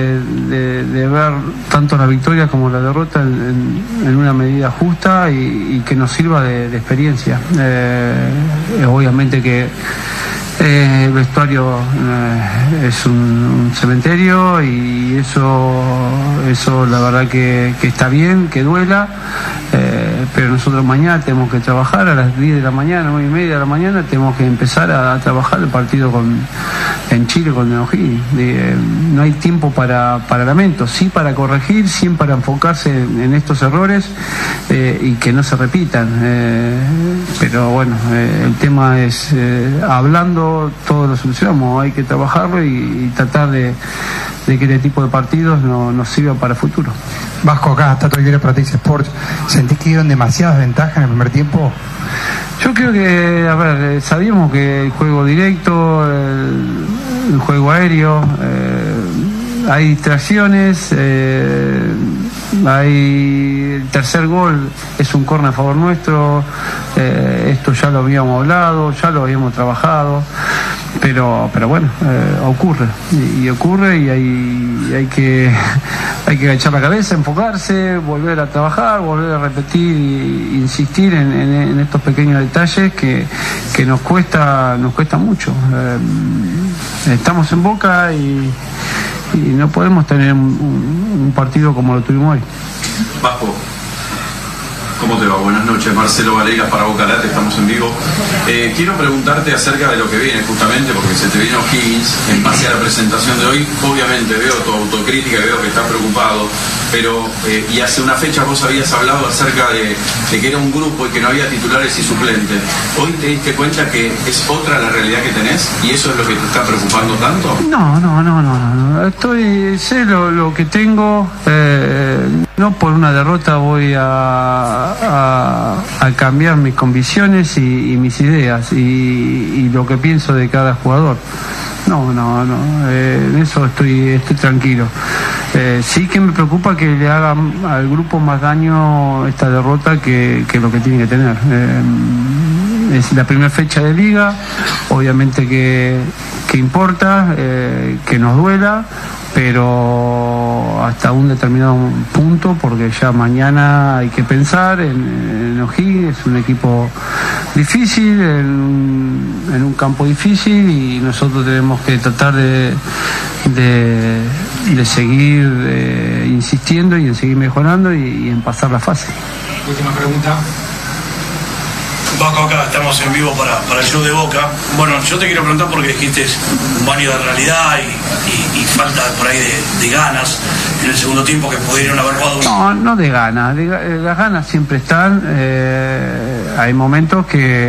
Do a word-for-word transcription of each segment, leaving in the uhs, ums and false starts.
De, de ver tanto la victoria como la derrota en, en, en una medida justa y, y que nos sirva de, de experiencia. Eh, obviamente que eh, el vestuario eh, es un, un cementerio y eso, eso la verdad que, que está bien, que duela, eh, pero nosotros mañana tenemos que trabajar a las diez de la mañana, nueve y media de la mañana, tenemos que empezar a, a trabajar el partido con, en Chile con O'Higgins. Eh, no hay tiempo para, para lamentos, sí para corregir, sí para enfocarse en, en estos errores eh, y que no se repitan. Eh, pero bueno, eh, el tema es, eh, hablando todo lo solucionamos, hay que trabajarlo y, y tratar de, de que este tipo de partidos no, nos sirva para el futuro. Vasco, acá, Tato Aguirre para T I C Sports. ¿Sentís que dieron demasiadas ventajas en el primer tiempo? Yo creo que, a ver, sabíamos que el juego directo, el, el juego aéreo, eh, hay distracciones, eh, hay el tercer gol es un córner a favor nuestro, eh, esto ya lo habíamos hablado, ya lo habíamos trabajado, pero pero bueno, eh, ocurre y, y ocurre y hay, y hay que hay que agachar la cabeza, enfocarse, volver a trabajar, volver a repetir e insistir en, en, en estos pequeños detalles que, que nos cuesta nos cuesta mucho. Eh, estamos en Boca y y no podemos tener un, un, un partido como lo tuvimos hoy. Vasco, ¿cómo te va? Buenas noches, Marcelo Valegas para Boca Late, estamos en vivo. Eh, quiero preguntarte acerca de lo que viene, justamente porque se te vino O'Higgins en base a la presentación de hoy. Obviamente veo tu autocrítica y veo que estás preocupado, pero eh, y hace una fecha vos habías hablado acerca de, de que era un grupo y que no había titulares y suplentes. Hoy te diste cuenta que es otra la realidad que tenés y eso es lo que te está preocupando tanto. No, no, no, no, no. Estoy, sé lo, lo que tengo. Eh, no por una derrota voy a, a, a cambiar mis convicciones y, y mis ideas y, y lo que pienso de cada jugador. No, no, no, eh, en eso estoy, estoy tranquilo. Eh, sí que me preocupa que le haga al grupo más daño esta derrota que, que lo que tiene que tener. Eh, es la primera fecha de liga, obviamente que, que importa, eh, que nos duela, pero hasta un determinado punto, porque ya mañana hay que pensar en, en O'Higgins, es un equipo difícil, en, en un campo difícil y nosotros tenemos que tratar de, de, de seguir eh, insistiendo y en seguir mejorando y, y en pasar la fase. Última pregunta. Vasco, acá estamos en vivo para, para el show de Boca. Bueno, yo te quiero preguntar porque dijiste un baño de realidad y, y, y falta por ahí de, de ganas en el segundo tiempo que pudieron haber jugado. No, no de ganas, de, las ganas siempre están. Eh, hay momentos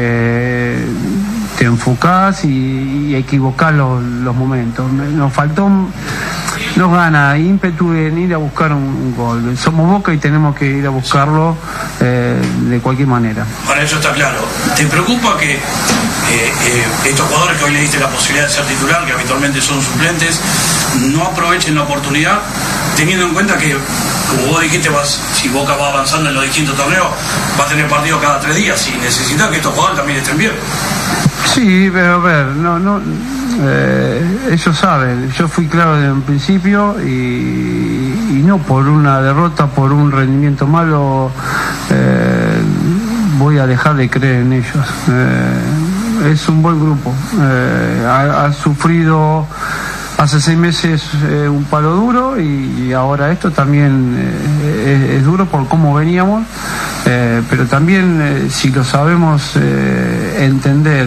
que te enfocás y, y equivocás los, los momentos. Nos faltó, nos gana ímpetu en ir a buscar un, un gol. Somos Boca y tenemos que ir a buscarlo eh, de cualquier manera. Para eso está claro. ¿Te preocupa que eh, eh, estos jugadores que hoy le diste la posibilidad de ser titular, que habitualmente son suplentes, no aprovechen la oportunidad, teniendo en cuenta que, como vos dijiste, vas, si Boca va avanzando en los distintos torneos, va a tener partidos cada tres días y necesita que estos jugadores también estén bien? Sí, pero a ver, no, no, eh, ellos saben, yo fui claro desde un principio y, y no por una derrota, por un rendimiento malo, eh, voy a dejar de creer en ellos. Eh, es un buen grupo, eh, ha, ha sufrido hace seis meses eh, un palo duro y, y ahora esto también eh, es, es duro por cómo veníamos, eh, pero también eh, si lo sabemos eh, entender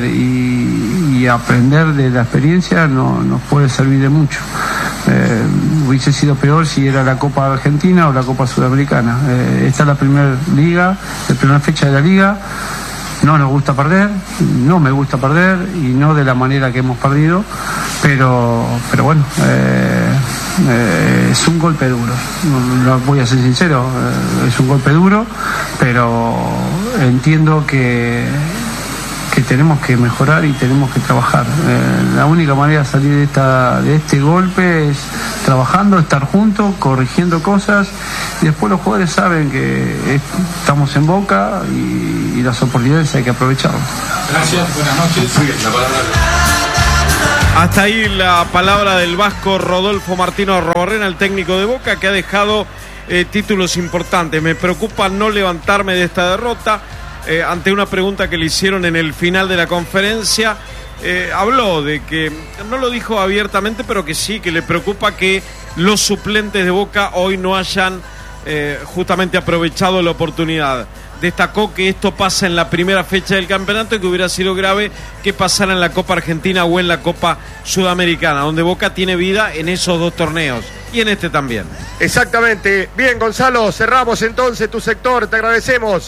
y, y aprender de la experiencia no, nos puede servir de mucho. Eh, hubiese sido peor si era la Copa Argentina o la Copa Sudamericana. Eh, esta es la primera liga, la primera fecha de la liga. No nos gusta perder, no me gusta perder y no de la manera que hemos perdido, pero pero bueno, eh, eh, es un golpe duro, no, voy a ser sincero, eh, es un golpe duro, pero entiendo que, que tenemos que mejorar y tenemos que trabajar. Eh, la única manera de salir de, esta, de este golpe es trabajando, estar juntos, corrigiendo cosas y después los jugadores saben que es, estamos en Boca y, y las oportunidades hay que aprovecharlas. Gracias, buenas noches. La palabra. Hasta ahí la palabra del vasco Rodolfo Martino Arruabarrena, el técnico de Boca, que ha dejado eh, títulos importantes. Me preocupa no levantarme de esta derrota. Eh, ante una pregunta que le hicieron en el final de la conferencia, eh, habló de que, no lo dijo abiertamente, pero que sí, que le preocupa que los suplentes de Boca hoy no hayan eh, justamente aprovechado la oportunidad. Destacó que esto pasa en la primera fecha del campeonato y que hubiera sido grave que pasara en la Copa Argentina o en la Copa Sudamericana, donde Boca tiene vida en esos dos torneos y en este también. Exactamente. Bien, Gonzalo, cerramos entonces tu sector, te agradecemos.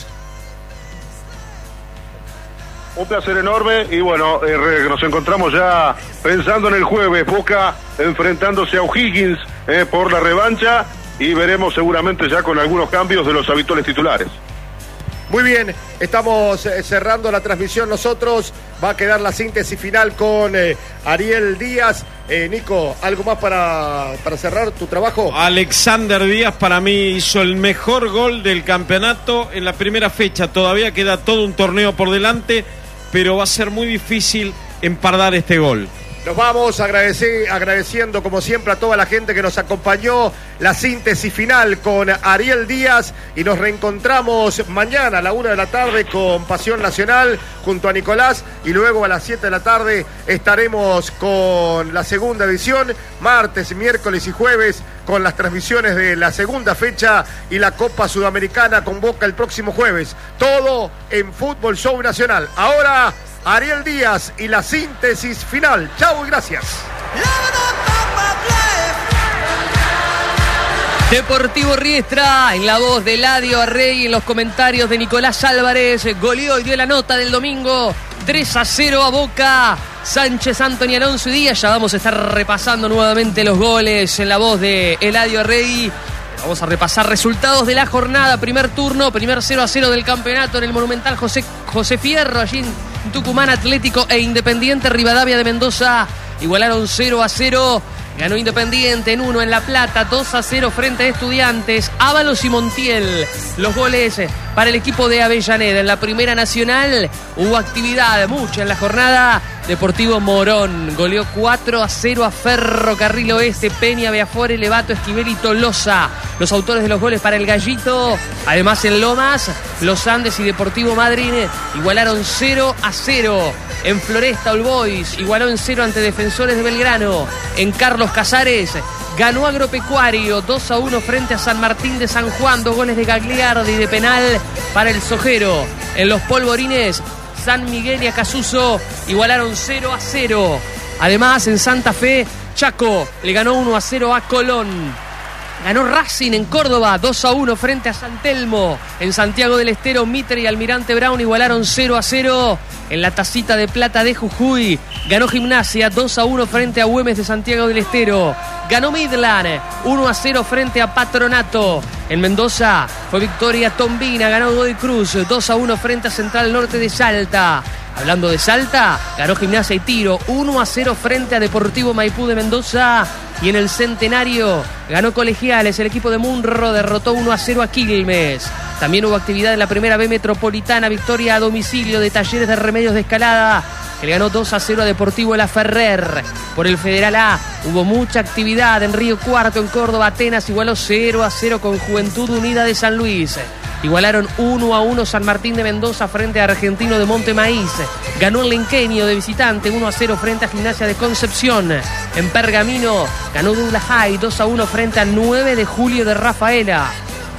Un placer enorme y bueno, eh, nos encontramos ya pensando en el jueves, Boca enfrentándose a O'Higgins eh, por la revancha y veremos seguramente ya con algunos cambios de los habituales titulares. Muy bien, estamos eh, cerrando la transmisión nosotros, va a quedar la síntesis final con eh, Ariel Díaz. Eh, Nico, ¿algo más para, para cerrar tu trabajo? Alexander Díaz para mí hizo el mejor gol del campeonato en la primera fecha, todavía queda todo un torneo por delante, pero va a ser muy difícil empardar este gol. Nos vamos agradecer, agradeciendo como siempre a toda la gente que nos acompañó, la síntesis final con Ariel Díaz y nos reencontramos mañana a la una de la tarde con Pasión Nacional junto a Nicolás y luego a las siete de la tarde estaremos con la segunda edición, martes, miércoles y jueves con las transmisiones de la segunda fecha y la Copa Sudamericana con Boca el próximo jueves. Todo en Fútbol Show Nacional. Ahora Ariel Díaz y la síntesis final. Chau y gracias. Deportivo Riestra, en la voz de Eladio Arrey, en los comentarios de Nicolás Álvarez, goleó y dio la nota del domingo, tres a cero a Boca, Sánchez, Antoni, Alonso y Díaz. Ya vamos a estar repasando nuevamente los goles en la voz de Eladio Arrey. Vamos a repasar resultados de la jornada, primer turno, primer cero a cero del campeonato en el Monumental José, José Fierro, allí en Tucumán. Atlético e Independiente Rivadavia de Mendoza igualaron cero a cero. Ganó Independiente en uno en La Plata, dos a cero frente a Estudiantes. Ábalos y Montiel, los goles para el equipo de Avellaneda. En la Primera Nacional hubo actividad, mucha en la jornada. Deportivo Morón goleó cuatro a cero a Ferrocarril Oeste. Peña, Beafore, Levato, Esquivel y Tolosa, los autores de los goles para el Gallito. Además en Lomas, Los Andes y Deportivo Madryn igualaron cero a cero. En Floresta, All Boys igualó en cero ante Defensores de Belgrano. En Carlos Casares ganó Agropecuario dos a uno frente a San Martín de San Juan. Dos goles de Gagliardi de penal para el Sojero. En Los Polvorines, San Miguel y Acasuso igualaron cero a cero. Además en Santa Fe, Chaco le ganó uno a cero a Colón. Ganó Racing en Córdoba dos a uno frente a San Telmo. En Santiago del Estero, Mitre y Almirante Brown igualaron cero a cero. En la Tacita de Plata de Jujuy ganó Gimnasia dos a uno frente a Güemes de Santiago del Estero. Ganó Midland uno a cero frente a Patronato. En Mendoza fue victoria Tombina, ganó Godoy Cruz dos a uno frente a Central Norte de Salta. Hablando de Salta, ganó Gimnasia y Tiro uno a cero frente a Deportivo Maipú de Mendoza. Y en el Centenario ganó Colegiales, el equipo de Munro derrotó uno a cero a Quilmes. También hubo actividad en la Primera B Metropolitana, victoria a domicilio de Talleres de Remedios de Escalada, que le ganó dos a cero a Deportivo La Ferrer. Por el Federal A hubo mucha actividad en Río Cuarto, en Córdoba. Atenas igualó cero a cero con Juventud Unida de San Luis. Igualaron uno a uno San Martín de Mendoza frente a Argentino de Monte Maíz. Ganó el Lenqueño de visitante uno a cero frente a Gimnasia de Concepción. En Pergamino ganó Douglas High dos a uno frente a nueve de julio de Rafaela.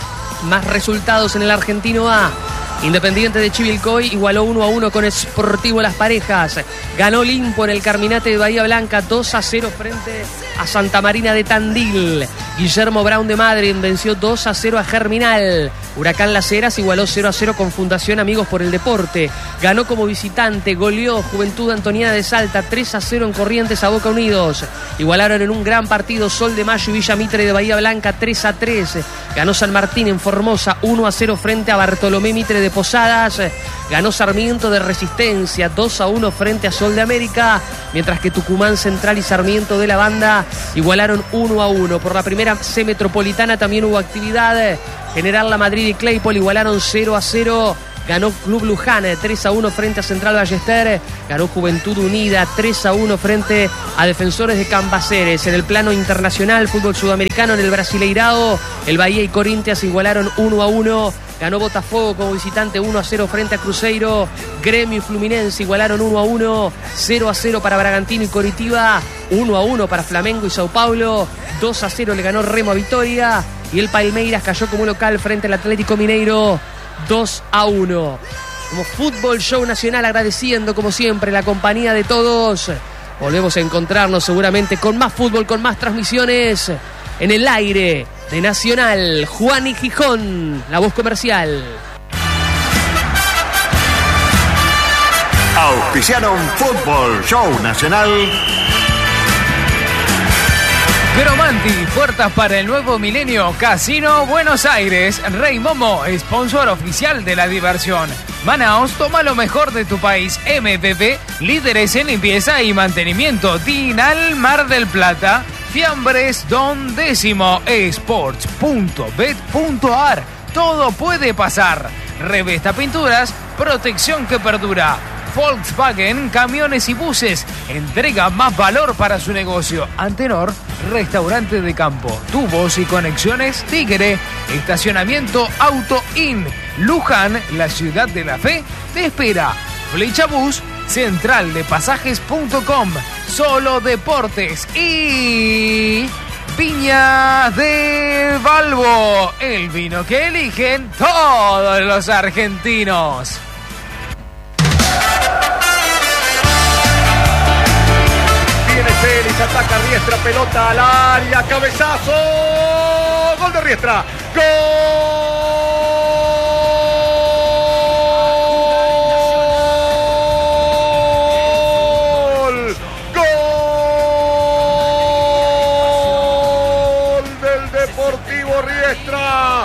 Más resultados en el Argentino A. Independiente de Chivilcoy igualó uno a uno con Sportivo Las Parejas. Ganó Limpo en el Carminate de Bahía Blanca dos a cero frente a Santa Marina de Tandil. Guillermo Brown de Madrid venció dos a cero a Germinal. Huracán Las Heras igualó cero a cero con Fundación Amigos por el Deporte. Ganó como visitante, goleó Juventud Antoniana de Salta tres a cero en Corrientes a Boca Unidos. Igualaron en un gran partido Sol de Mayo y Villa Mitre de Bahía Blanca tres a tres. Ganó San Martín en Formosa uno a cero frente a Bartolomé Mitre de Posadas. Ganó Sarmiento de Resistencia dos a uno frente a Sol de América, mientras que Tucumán Central y Sarmiento de la Banda igualaron uno a uno. Por la Primera C Metropolitana también hubo actividad. General La Madrid y Claypole igualaron cero a cero. ganó Club Luján tres a uno frente a Central Ballester, ganó Juventud Unida tres a uno frente a Defensores de Cambaceres. En el plano internacional, fútbol sudamericano, en el Brasileirao, el Bahía y Corinthians igualaron uno a uno, ganó Botafogo como visitante uno a cero frente a Cruzeiro, Gremio y Fluminense igualaron uno a uno, cero a cero para Bragantino y Coritiba, uno a uno para Flamengo y Sao Paulo, dos a cero le ganó Remo a Vitória y el Palmeiras cayó como local frente al Atlético Mineiro dos a uno. Como Fútbol Show Nacional, agradeciendo como siempre la compañía de todos. Volvemos a encontrarnos seguramente con más fútbol, con más transmisiones en el aire de Nacional. Juan y Gijón, la voz comercial. Auspiciaron Fútbol Show Nacional. Cromanti, puertas para el nuevo milenio. Casino Buenos Aires. Rey Momo, sponsor oficial de la diversión. Manaos, toma lo mejor de tu país. M P P, líderes en limpieza y mantenimiento. Dinal Mar del Plata. Fiambres Don Décimo. Esports punto bet punto ar. Todo puede pasar. Revesta Pinturas, protección que perdura. Volkswagen, camiones y buses, entrega más valor para su negocio. Antenor, restaurante de campo, tubos y conexiones Tigre, estacionamiento Auto In. Luján, la ciudad de la fe, te espera. Flecha Bus, central de pasajes punto com, Solo Deportes y Viña de Valvo, el vino que eligen todos los argentinos. Celis, ataca Riestra, pelota al área, cabezazo, gol de Riestra, gol, gol del Deportivo Riestra,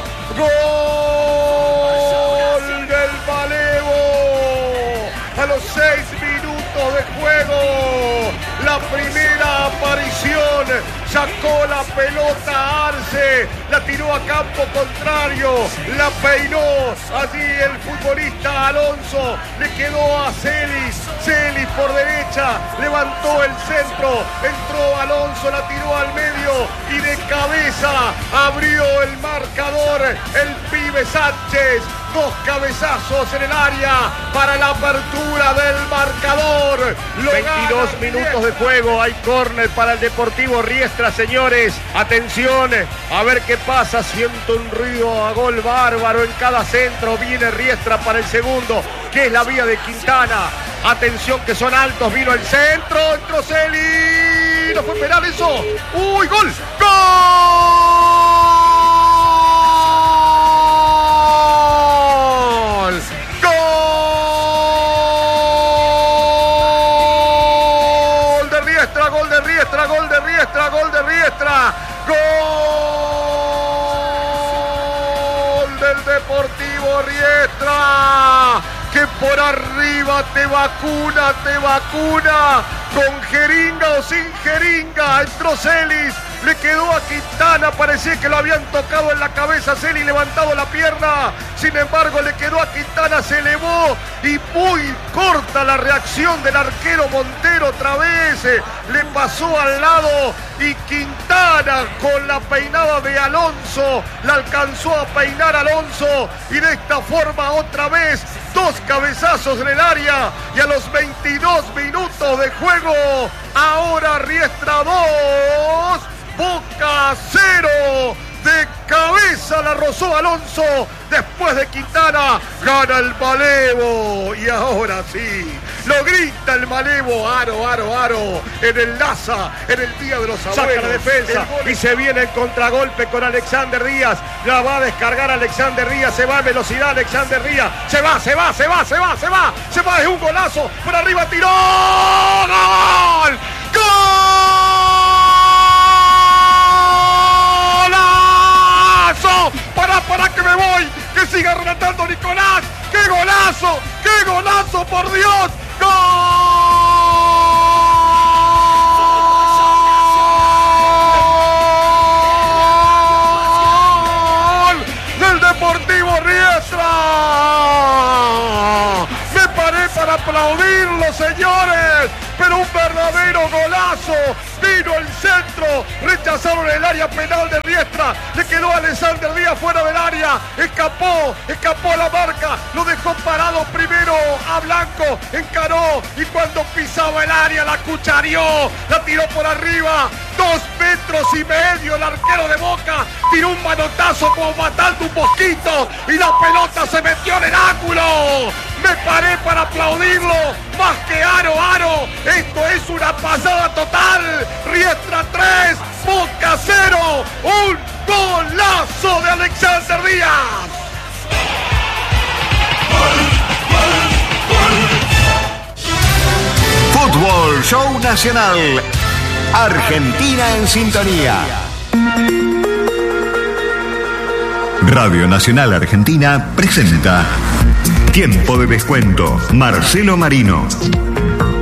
gol del Malevo, a los seis minutos de juego. La primera aparición, sacó la pelota Arce, la tiró a campo contrario, la peinó allí el futbolista Alonso, le quedó a Celis, Celis por derecha, levantó el centro, entró Alonso, la tiró al medio y de cabeza abrió el marcador el pibe Sánchez. Dos cabezazos en el área para la apertura del marcador. Lo veintidós minutos de juego. Hay córner para el Deportivo Riestra, señores. Atención, a ver qué pasa. Siento un ruido a gol bárbaro en cada centro. Viene Riestra para el segundo, que es la vía de Quintana. Atención que son altos. Vino el centro. Entró Celi. No fue penal eso. ¡Uy, gol! ¡Gol! Gol de Riestra, gol de Riestra, gol del Deportivo Riestra, que por arriba te vacuna, te vacuna, con jeringa o sin jeringa, entró Celis, le quedó a Quintana, parecía que lo habían tocado en la cabeza, Celis levantado la pierna, sin embargo le quedó a Quintana, se elevó y muy corta la reacción del arquero Montero otra vez, le pasó al lado y Quintana con la peinada de Alonso, la alcanzó a peinar Alonso y de esta forma otra vez dos cabezazos en el área y a los veintidós minutos de juego, ahora Riestra dos, Boca cero, de cabeza la rozó Alonso, después de Quintana, gana el Malevo, y ahora sí, lo grita el Malevo, aro, aro, aro, en el Laza, en el Día de los Abuelos. Saca la defensa, y se viene el contragolpe con Alexander Díaz, la va a descargar Alexander Díaz, se va en velocidad Alexander Díaz, se va, se va, se va, se va, se va, se va, es un golazo, por arriba tiró, ¡gol! ¡Gol! Para, para que me voy, que siga relatando Nicolás, qué golazo, qué golazo, por Dios, gol del Deportivo Riestra. para aplaudirlo, señores. Pero un verdadero golazo. Vino el centro, rechazaron el área penal de Riestra, le quedó Alexander Díaz fuera del área, escapó, escapó la marca, lo dejó parado primero a Blanco, encaró y cuando pisaba el área la cuchareó, la tiró por arriba, dos metros y medio el arquero de Boca, tiró un manotazo como matando un mosquito y la pelota se metió en el ángulo. Me paré para aplaudirlo, más que aro, aro, esto es una pasada total. Riestra tres, Boca cero, un golazo de Alexander Díaz. Fútbol Show Nacional. Argentina en sintonía. Radio Nacional Argentina presenta Tiempo de Descuento. Marcelo Marino.